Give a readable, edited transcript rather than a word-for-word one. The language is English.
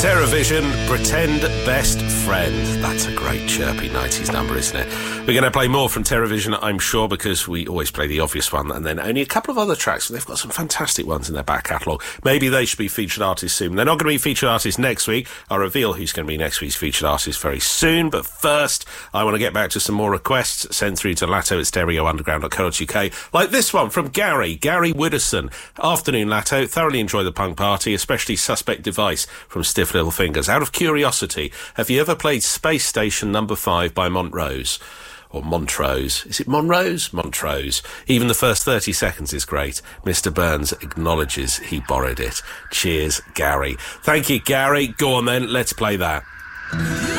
TerraVision, Pretend Best Friend. That's a great chirpy 90s number, isn't it? We're going to play more from TerraVision, I'm sure, because we always play the obvious one, and then only a couple of other tracks. They've got some fantastic ones in their back catalogue. Maybe they should be featured artists soon. They're not going to be featured artists next week. I'll reveal who's going to be next week's featured artist very soon, but first, I want to get back to some more requests sent through to Latto at stereounderground.co.uk, like this one from Gary Widdowson. Afternoon, Latto. Thoroughly enjoy the punk party, especially Suspect Device from Stiff Little Fingers. Out of curiosity, have you ever played Space Station No. 5 by Montrose? Or Montrose. Is it Monrose? Montrose. Even the first 30 seconds is great. Mr. Burns acknowledges he borrowed it. Cheers, Gary. Thank you, Gary. Go on then, let's play that.